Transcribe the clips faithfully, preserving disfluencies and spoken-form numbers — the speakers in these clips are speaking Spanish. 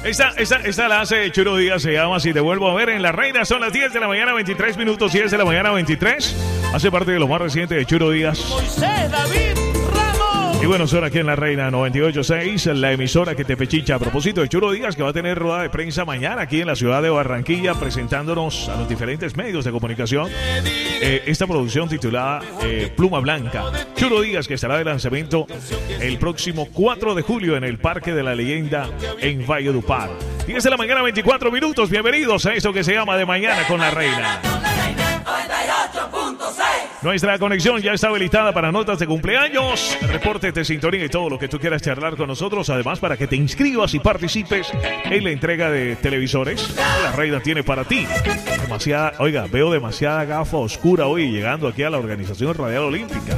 Esta, esta, esta la hace Churo Díaz, se llama Si te vuelvo a ver en La Reina. Son las diez de la mañana, veintitrés minutos, diez de la mañana, veintitrés. Hace parte de lo más reciente de Churo Díaz. Moisés David Ramos. Y bueno, son aquí en La Reina noventa y ocho punto seis, la emisora que te pechicha. A propósito de Churo Díaz, que va a tener rueda de prensa mañana aquí en la ciudad de Barranquilla, presentándonos a los diferentes medios de comunicación eh, esta producción titulada eh, Pluma Blanca. Churo Díaz, que estará de lanzamiento el próximo cuatro de julio en el Parque de la Leyenda en Valledupar. diez de la mañana, veinticuatro minutos. Bienvenidos a esto que se llama De Mañana con La Reina. Nuestra conexión ya está habilitada para notas de cumpleaños, reportes de sintonía y todo lo que tú quieras charlar con nosotros. Además, para que te inscribas y participes en la entrega de televisores que La Reina tiene para ti. Demasiada, oiga, veo demasiada gafa oscura hoy llegando aquí a la Organización Radial Olímpica.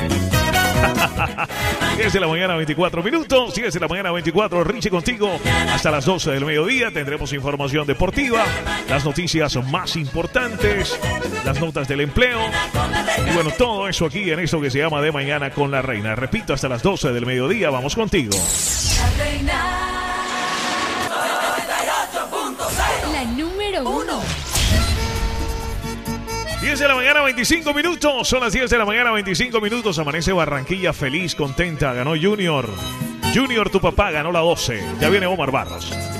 diez de la mañana, veinticuatro minutos. diez de la mañana, veinticuatro. Richie contigo hasta las doce del mediodía. Tendremos información deportiva, las noticias más importantes, las notas del empleo. Y bueno, todo eso aquí en esto que se llama De Mañana con La Reina. Repito, hasta las doce del mediodía. Vamos contigo. La Reina. La número uno. diez de la mañana, veinticinco minutos. Son las diez de la mañana, veinticinco minutos. Amanece Barranquilla feliz, contenta. Ganó Junior. Junior, tu papá, ganó la doce. Ya viene Omar Barros.